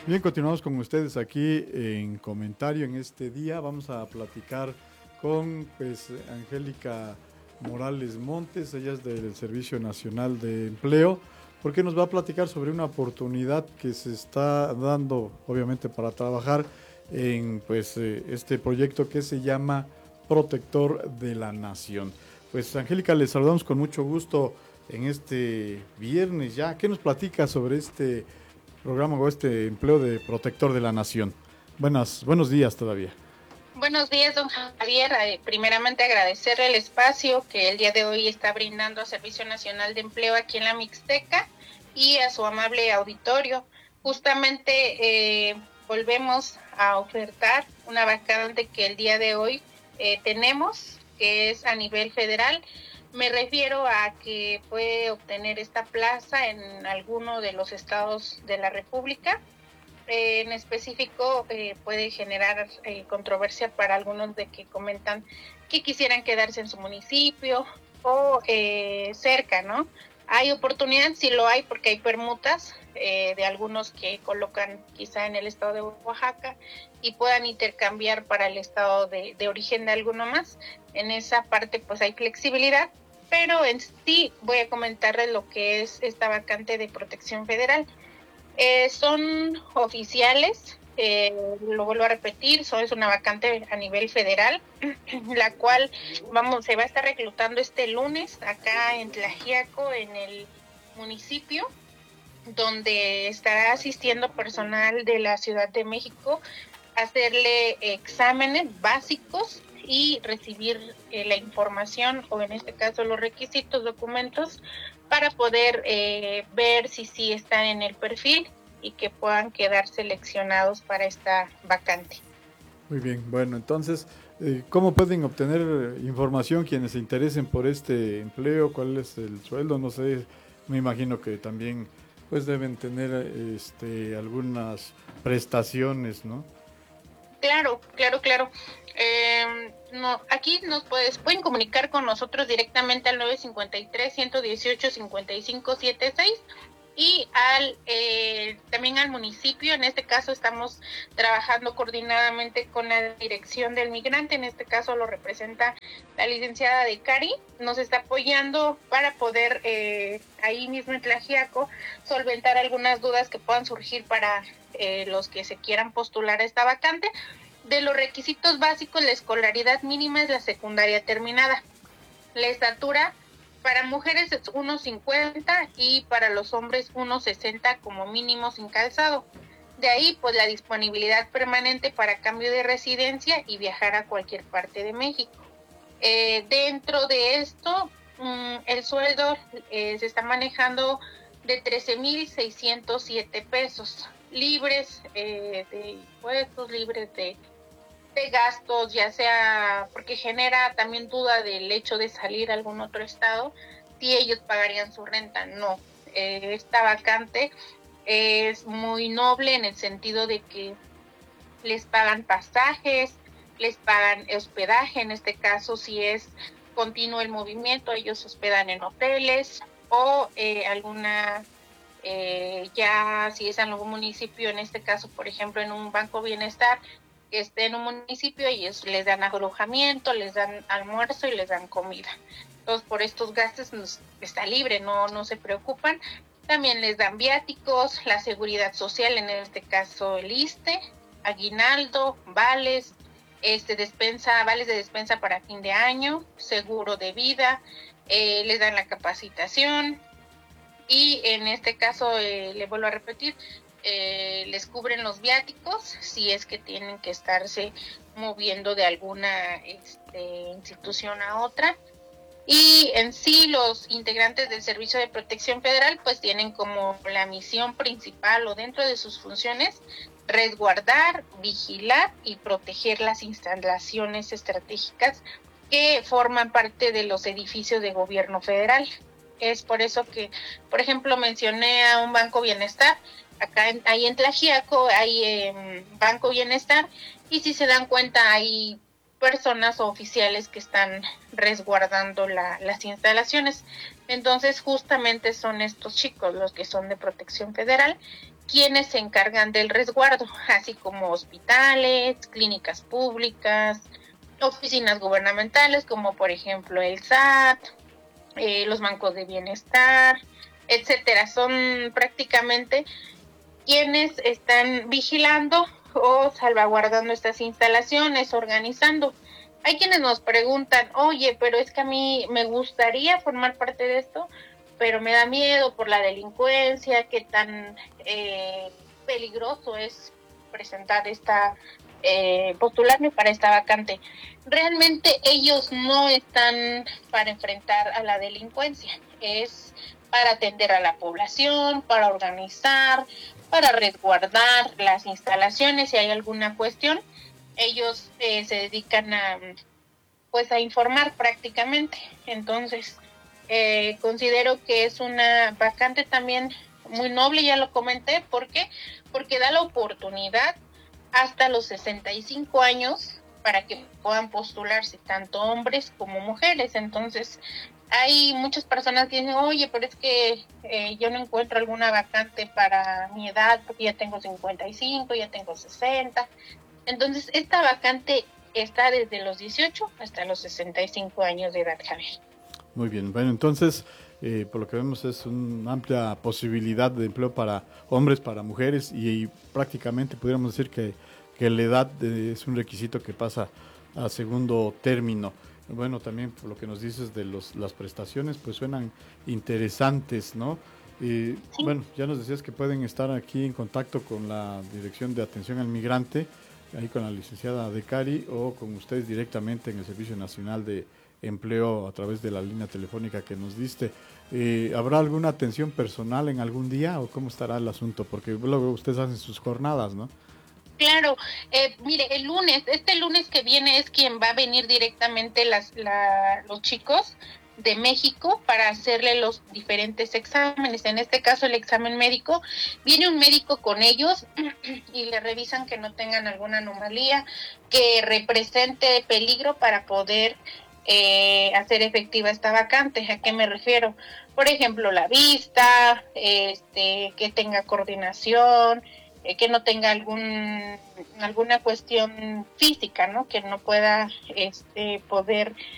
Bien, continuamos con ustedes aquí en comentario en este día. Vamos a platicar con Angélica Morales Montes, ella es del Servicio Nacional de Empleo, porque nos va a platicar sobre una oportunidad que se está dando, obviamente, para trabajar en este proyecto que se llama Protector de la Nación. Pues Angélica, les saludamos con mucho gusto en este viernes ya. ¿Qué nos platica sobre este programa o este empleo de protector de la nación? Buenos días todavía. Buenos días, don Javier. Primeramente agradecerle el espacio que el día de hoy está brindando a Servicio Nacional de Empleo aquí en la Mixteca y a su amable auditorio. Justamente volvemos a ofertar una vacante que el día de hoy tenemos, que es a nivel federal. Me refiero a que puede obtener esta plaza en alguno de los estados de la República. En específico puede generar controversia para algunos de que comentan que quisieran quedarse en su municipio o cerca, ¿no? Hay oportunidad, sí lo hay, porque hay permutas de algunos que colocan quizá en el estado de Oaxaca y puedan intercambiar para el estado de origen de alguno más. En esa parte pues hay flexibilidad, pero en sí voy a comentarles lo que es esta vacante de protección federal. Son oficiales, lo vuelvo a repetir, es una vacante a nivel federal, la cual se va a estar reclutando este lunes acá en Tlaxiaco, en el municipio, donde estará asistiendo personal de la Ciudad de México a hacerle exámenes básicos y recibir la información, o en este caso los requisitos, documentos, para poder ver si sí están en el perfil y que puedan quedar seleccionados para esta vacante. Muy bien, bueno, entonces, ¿cómo pueden obtener información quienes se interesen por este empleo? ¿Cuál es el sueldo? No sé, me imagino que también pues deben tener algunas prestaciones, ¿no? Claro. No, aquí pueden comunicar con nosotros directamente al 953-118-5576 y también al municipio. En este caso estamos trabajando coordinadamente con la Dirección del Migrante. En este caso lo representa la licenciada de Cari. Nos está apoyando para poder ahí mismo en Tlaxiaco solventar algunas dudas que puedan surgir para los que se quieran postular a esta vacante. De los requisitos básicos, la escolaridad mínima es la secundaria terminada. La estatura para mujeres es 1.50 y para los hombres 1.60 como mínimo sin calzado. De ahí, pues la disponibilidad permanente para cambio de residencia y viajar a cualquier parte de México. Dentro de esto, el sueldo se está manejando de 13,607 pesos, libres de impuestos, libres de gastos, ya sea porque genera también duda del hecho de salir a algún otro estado, si ellos pagarían su renta. No, esta vacante es muy noble en el sentido de que les pagan pasajes, les pagan hospedaje, en este caso si es continuo el movimiento, ellos hospedan en hoteles o alguna, ya si es en algún municipio, en este caso por ejemplo en un Banco Bienestar, que esté en un municipio, y ellos les dan alojamiento, les dan almuerzo y les dan comida. Entonces, por estos gastos está libre, no se preocupan. También les dan viáticos, la seguridad social, en este caso el ISSSTE, aguinaldo, vales, vales de despensa para fin de año, seguro de vida, les dan la capacitación y en este caso, le vuelvo a repetir, les cubren los viáticos si es que tienen que estarse moviendo de alguna institución a otra. Y en sí los integrantes del Servicio de Protección Federal pues tienen como la misión principal o dentro de sus funciones resguardar, vigilar y proteger las instalaciones estratégicas que forman parte de los edificios de gobierno federal. Es por eso que, por ejemplo, mencioné a un Banco Bienestar. Ahí en Tlaxiaco hay Banco Bienestar, y si se dan cuenta hay personas o oficiales que están resguardando las instalaciones. Entonces justamente son estos chicos los que son de Protección Federal quienes se encargan del resguardo, así como hospitales, clínicas públicas, oficinas gubernamentales, como por ejemplo el SAT, los bancos de bienestar, etcétera. Son prácticamente quienes están vigilando o salvaguardando estas instalaciones, organizando. Hay quienes nos preguntan, oye, pero es que a mí me gustaría formar parte de esto, pero me da miedo por la delincuencia, qué tan peligroso es presentar postularme para esta vacante. Realmente ellos no están para enfrentar a la delincuencia, es para atender a la población, para organizar, para resguardar las instalaciones si hay alguna cuestión. Ellos se dedican a informar prácticamente. Entonces, considero que es una vacante también muy noble, ya lo comenté. ¿Por qué? Porque da la oportunidad hasta los 65 años para que puedan postularse tanto hombres como mujeres. Entonces, hay muchas personas que dicen, oye, pero es que yo no encuentro alguna vacante para mi edad porque ya tengo 55, ya tengo 60. Entonces, esta vacante está desde los 18 hasta los 65 años de edad, Javier. Muy bien, bueno, entonces, por lo que vemos es una amplia posibilidad de empleo para hombres, para mujeres y prácticamente pudiéramos decir que la edad es un requisito que pasa a segundo término. Bueno, también por lo que nos dices de las prestaciones, pues suenan interesantes, ¿no? Sí. Bueno, ya nos decías que pueden estar aquí en contacto con la Dirección de Atención al Migrante, ahí con la licenciada Decari o con ustedes directamente en el Servicio Nacional de Empleo a través de la línea telefónica que nos diste. ¿Habrá alguna atención personal en algún día o cómo estará el asunto? Porque luego ustedes hacen sus jornadas, ¿no? Claro, mire, este lunes que viene es quien va a venir directamente los chicos de México para hacerle los diferentes exámenes. En este caso, el examen médico, viene un médico con ellos y le revisan que no tengan alguna anomalía que represente peligro para poder hacer efectiva esta vacante. ¿A qué me refiero? Por ejemplo, la vista, que tenga coordinación, que no tenga alguna cuestión física, ¿no? Que no pueda poder